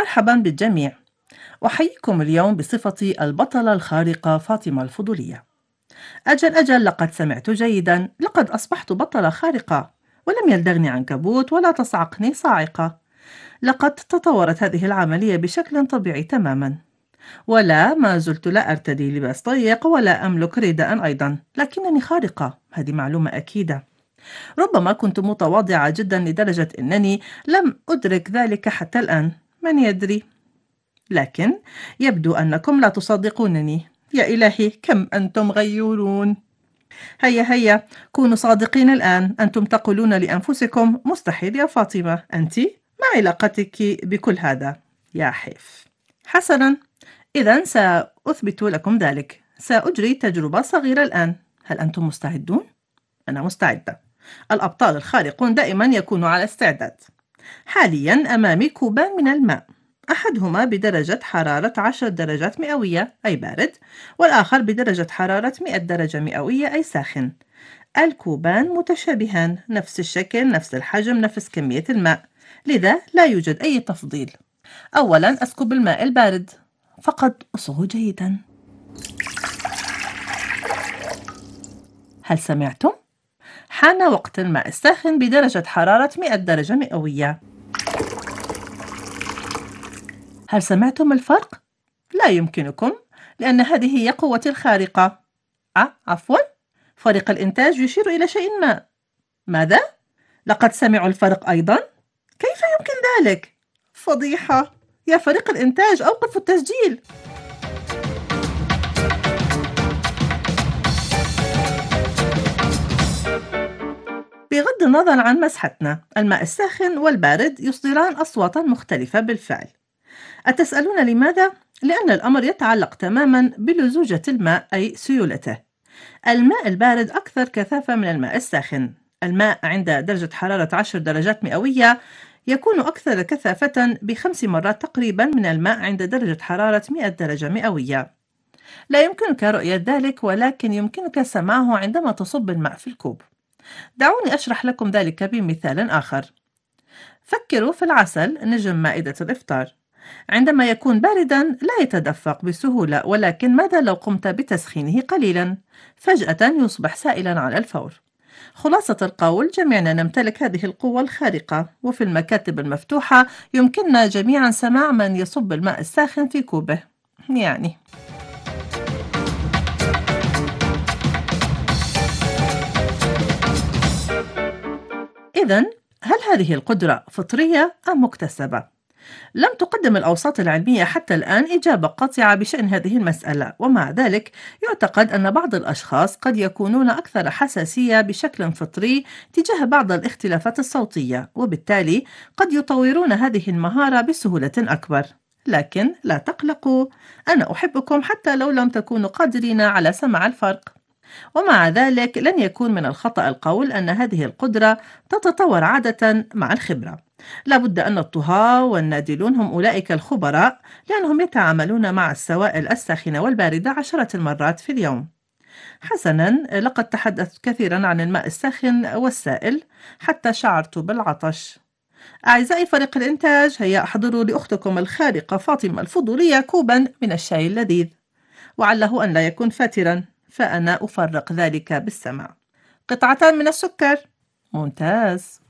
مرحبا بالجميع. أحييكم اليوم بصفتي البطلة الخارقة فاطمة الفضولية. أجل لقد سمعت جيدا، لقد أصبحت بطلة خارقة، ولم يلدغني عنكبوت ولا تصعقني صاعقة. لقد تطورت هذه العملية بشكل طبيعي تماما، ولا ما زلت لا أرتدي لباس ضيق ولا أملك رداء أيضا، لكنني خارقة، هذه معلومة أكيدة. ربما كنت متواضعة جدا لدرجة أنني لم أدرك ذلك حتى الآن، من يدري. لكن يبدو أنكم لا تصدقونني. يا إلهي كم أنتم غيورون. هيا كونوا صادقين الآن. أنتم تقولون لأنفسكم مستحيل يا فاطمة، أنت ما علاقتك بكل هذا؟ يا حيف. حسنا، إذا سأثبت لكم ذلك. سأجري تجربة صغيرة الآن. هل أنتم مستعدون؟ أنا مستعدة. الأبطال الخارقون دائما يكونوا على استعداد. حاليا أمامي كوبان من الماء، أحدهما بدرجة حرارة 10 درجات مئوية أي بارد، والآخر بدرجة حرارة 100 درجة مئوية أي ساخن. الكوبان متشابهان، نفس الشكل، نفس الحجم، نفس كمية الماء، لذا لا يوجد أي تفضيل. أولا أسكب الماء البارد، فقط أصغوا جيدا. هل سمعتم؟ حان وقت الماء الساخن بدرجة حرارة 100 درجة مئوية. هل سمعتم الفرق؟ لا يمكنكم، لأن هذه هي قوتي الخارقة. عفوا، فريق الإنتاج يشير إلى شيء ما. ماذا؟ لقد سمعوا الفرق أيضا؟ كيف يمكن ذلك؟ فضيحة. يا فريق الإنتاج، أوقفوا التسجيل. بغض النظر عن مسحتنا، الماء الساخن والبارد يصدران أصواتا مختلفة بالفعل. أتسألون لماذا؟ لأن الأمر يتعلق تماما بلزوجة الماء أي سيولته. الماء البارد أكثر كثافة من الماء الساخن. الماء عند درجة حرارة 10 درجات مئوية يكون أكثر كثافة ب5 مرات تقريبا من الماء عند درجة حرارة 100 درجة مئوية. لا يمكنك رؤية ذلك، ولكن يمكنك سماعه عندما تصب الماء في الكوب. دعوني أشرح لكم ذلك بمثال آخر. فكروا في العسل، نجم مائدة الإفطار. عندما يكون باردًا لا يتدفق بسهولة، ولكن ماذا لو قمت بتسخينه قليلًا؟ فجأة يصبح سائلًا على الفور. خلاصة القول، جميعنا نمتلك هذه القوة الخارقة، وفي المكاتب المفتوحة يمكننا جميعا سماع من يصب الماء الساخن في كوبه. يعني إذن، هل هذه القدرة فطرية أم مكتسبة؟ لم تقدم الأوساط العلمية حتى الآن إجابة قاطعة بشأن هذه المسألة، ومع ذلك يعتقد أن بعض الأشخاص قد يكونون أكثر حساسية بشكل فطري تجاه بعض الاختلافات الصوتية، وبالتالي قد يطورون هذه المهارة بسهولة أكبر. لكن لا تقلقوا، أنا أحبكم حتى لو لم تكونوا قادرين على سماع الفرق. ومع ذلك لن يكون من الخطأ القول أن هذه القدرة تتطور عادة مع الخبرة. لابد أن الطهاة والنادلون هم أولئك الخبراء، لأنهم يتعاملون مع السوائل الساخنة والباردة عشرات المرات في اليوم. حسنا، لقد تحدثت كثيرا عن الماء الساخن والسائل حتى شعرت بالعطش. أعزائي فريق الإنتاج، هيا أحضروا لأختكم الخارقة فاطمة الفضولية كوبا من الشاي اللذيذ، وعله أن لا يكون فاترا، فأنا أفرق ذلك بالسمع. قطعتان من السكر. ممتاز.